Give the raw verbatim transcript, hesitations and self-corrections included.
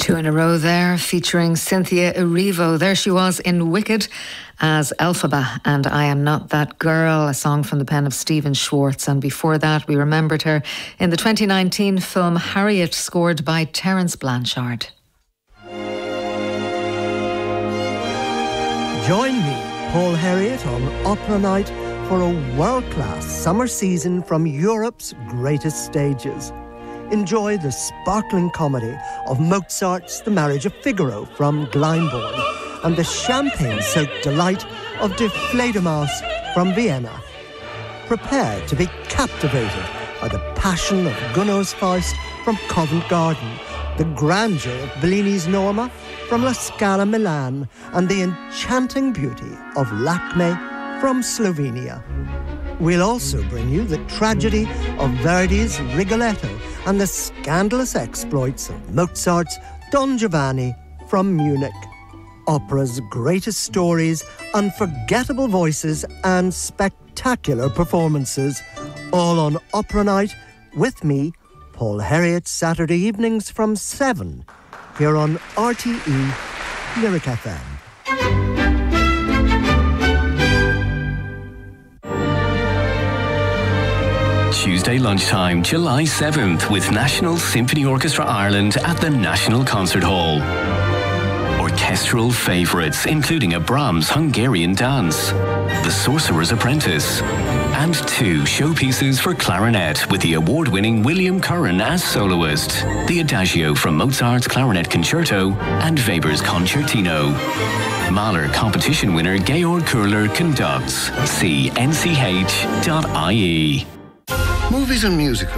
Two in a row there, featuring Cynthia Erivo. There she was in Wicked as Elphaba and I Am Not That Girl, a song from the pen of Stephen Schwartz. And before that, we remembered her in the twenty nineteen film Harriet, scored by Terence Blanchard. Join me, Paul Herriot, on Opera Night for a world-class summer season from Europe's greatest stages. Enjoy the sparkling comedy of Mozart's The Marriage of Figaro from Glyndebourne and the champagne-soaked delight of Die Fledermaus from Vienna. Prepare to be captivated by the passion of Gounod's Faust from Covent Garden, the grandeur of Bellini's Norma from La Scala Milan, and the enchanting beauty of Lakme from Slovenia. We'll also bring you the tragedy of Verdi's Rigoletto and the scandalous exploits of Mozart's Don Giovanni from Munich. Opera's greatest stories, unforgettable voices and spectacular performances. All on Opera Night with me, Paul Herriot, Saturday evenings from seven, here on R T E Lyric F M. Tuesday lunchtime, July seventh, with National Symphony Orchestra Ireland at the National Concert Hall. Orchestral favourites, including a Brahms Hungarian dance, The Sorcerer's Apprentice, and two showpieces for clarinet with the award-winning William Curran as soloist, the Adagio from Mozart's Clarinet Concerto and Weber's Concertino. Mahler competition winner Georg Kuhler conducts. See N C H dot I E. Movies and musicals